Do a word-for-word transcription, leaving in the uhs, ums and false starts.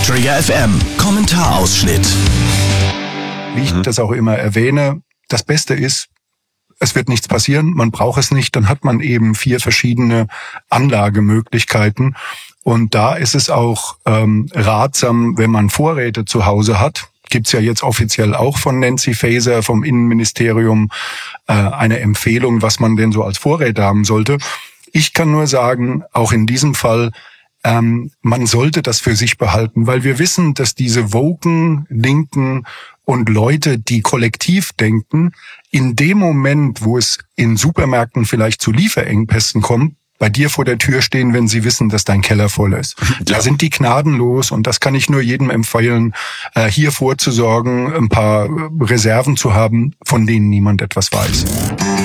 Trigger F M Kommentarausschnitt. Wie ich mhm. das auch immer erwähne, das Beste ist, es wird nichts passieren, man braucht es nicht, dann hat man eben vier verschiedene Anlagemöglichkeiten. Und da ist es auch ähm, ratsam, wenn man Vorräte zu Hause hat. Gibt's ja jetzt offiziell auch von Nancy Faeser vom Innenministerium äh, eine Empfehlung, was man denn so als Vorräte haben sollte. Ich kann nur sagen, auch in diesem Fall, ähm, man sollte das für sich behalten, weil wir wissen, dass diese woken, linken und Leute, die kollektiv denken, in dem Moment, wo es in Supermärkten vielleicht zu Lieferengpässen kommt, bei dir vor der Tür stehen, wenn sie wissen, dass dein Keller voll ist. Ja. Da sind die gnadenlos und das kann ich nur jedem empfehlen, hier vorzusorgen, ein paar Reserven zu haben, von denen niemand etwas weiß.